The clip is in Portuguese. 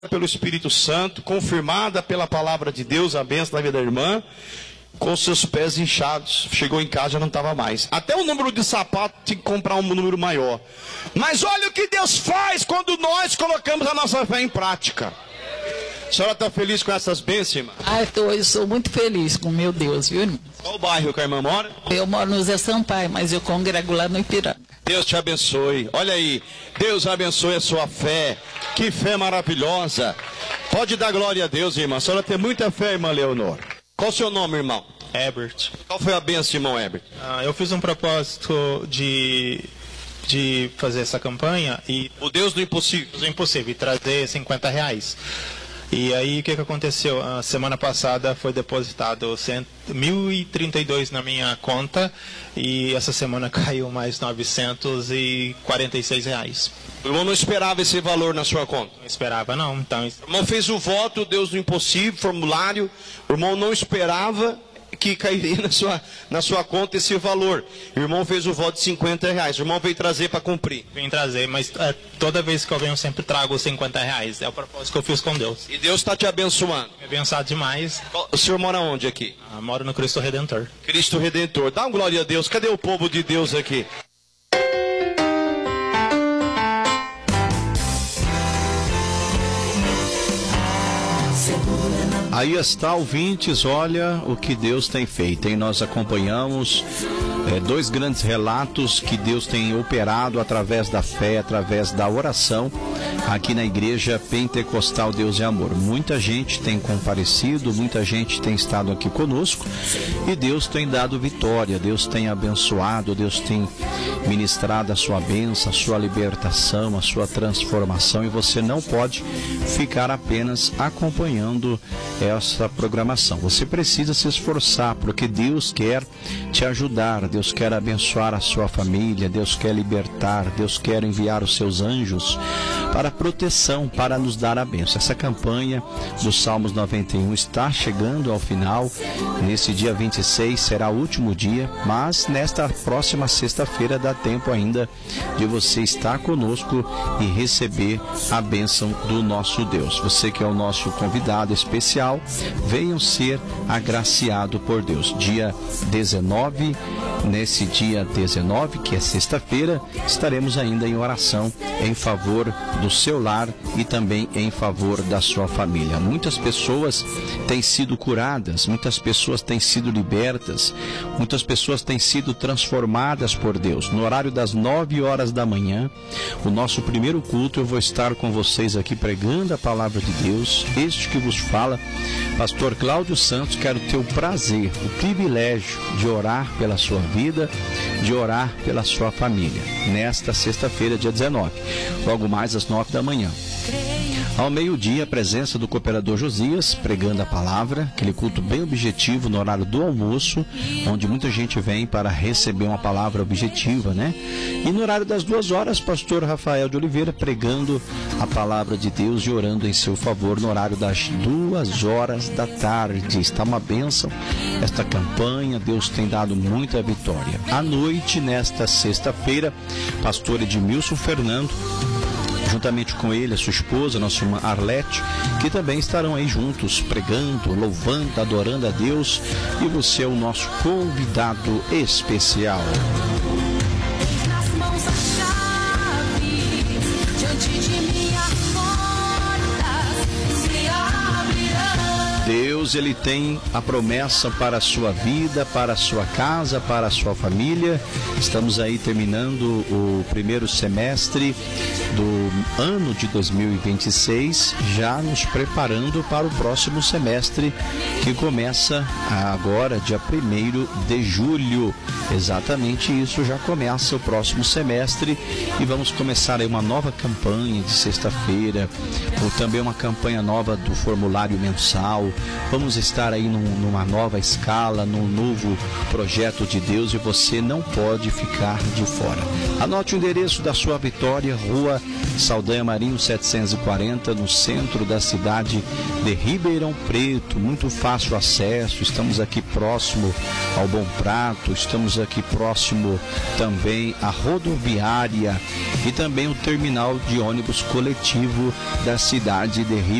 pelo Espírito Santo, confirmada pela palavra de Deus, a bênção da vida da irmã, com seus pés inchados. Chegou em casa, já não estava mais. Até o número de sapato tinha que comprar um número maior. Mas olha o que Deus faz quando nós colocamos a nossa fé em prática. A senhora está feliz com essas bênçãos, irmã? Eu sou muito feliz com meu Deus, viu, irmão? Qual o bairro que a irmã mora? Eu moro no Zé Sampaio, mas eu congrego lá no Ipiranga. Deus te abençoe. Olha aí, Deus abençoe a sua fé. Que fé maravilhosa. Pode dar glória a Deus, irmã. A senhora tem muita fé, irmã Leonor. Qual o seu nome, irmão? Herbert. Qual foi a bênção, irmão Herbert? Eu fiz um propósito de fazer essa campanha e... O Deus do impossível. Do impossível, e trazer R$50. E aí o que aconteceu? A semana passada foi depositado R$1.032 na minha conta e essa semana caiu mais R$946. O irmão não esperava esse valor na sua conta? Não esperava não. Então... O irmão fez o voto, Deus do impossível, formulário. O irmão não esperava que cairia na sua conta esse valor. O irmão fez o voto de R$50. O irmão veio trazer para cumprir. Vim trazer, mas toda vez que eu venho eu sempre trago os R$50. É o propósito que eu fiz com Deus. E Deus está te abençoando. Me abençoado demais. O senhor mora onde aqui? Moro no Cristo Redentor. Cristo Redentor. Dá uma glória a Deus. Cadê o povo de Deus aqui? Aí está, ouvintes, olha o que Deus tem feito, hein? Nós acompanhamos dois grandes relatos que Deus tem operado através da fé, através da oração, aqui na Igreja Pentecostal Deus é Amor. Muita gente tem comparecido, muita gente tem estado aqui conosco e Deus tem dado vitória, Deus tem abençoado, Deus tem ministrado a sua bênção, a sua libertação, a sua transformação, e você não pode ficar apenas acompanhando essa programação. Você precisa se esforçar, porque Deus quer te ajudar, Deus quer abençoar a sua família, Deus quer libertar, Deus quer enviar os seus anjos para proteção, para nos dar a bênção. Essa campanha dos Salmos 91 está chegando ao final. Nesse dia 26 será o último dia, mas nesta próxima sexta-feira dá tempo ainda de você estar conosco e receber a bênção do nosso Deus. Você que é o nosso convidado especial, venham ser agraciado por Deus. Dia 19, nesse dia 19, que é sexta-feira, estaremos ainda em oração em favor do seu lar e também em favor da sua família. Muitas pessoas têm sido curadas, muitas pessoas têm sido libertas, muitas pessoas têm sido transformadas por Deus. No horário das 9 horas da manhã, o nosso primeiro culto, eu vou estar com vocês aqui pregando a palavra de Deus. Este que vos fala, Pastor Cláudio Santos. Quero ter o prazer, o privilégio de orar pela sua vida, de orar pela sua família, nesta sexta-feira, dia 19, logo mais às 9 da manhã. Ao meio-dia, a presença do cooperador Josias, pregando a palavra, aquele culto bem objetivo no horário do almoço, onde muita gente vem para receber uma palavra objetiva, né? E no horário das 2 horas, pastor Rafael de Oliveira pregando a palavra de Deus e orando em seu favor no horário das 2 horas da tarde. Está uma bênção esta campanha, Deus tem dado muita vitória. À noite, nesta sexta-feira, pastor Edmilson Fernando, juntamente com ele, a sua esposa, nossa irmã Arlete, que também estarão aí juntos, pregando, louvando, adorando a Deus, e você é o nosso convidado especial. Deus, Ele tem a promessa para a sua vida, para a sua casa, para a sua família. Estamos aí terminando o primeiro semestre do ano de 2026, já nos preparando para o próximo semestre, que começa agora, dia 1º de julho. Exatamente isso, já começa o próximo semestre e vamos começar aí uma nova campanha de sexta-feira, ou também uma campanha nova do formulário mensal, Vamos estar aí numa nova escala, num novo projeto de Deus, e você não pode ficar de fora. Anote o endereço da sua Vitória, Rua Saldanha Marinho 740, no centro da cidade de Ribeirão Preto. Muito fácil acesso. Estamos aqui próximo ao Bom Prato, estamos aqui próximo também à rodoviária e também o terminal de ônibus coletivo da cidade de Ribeirão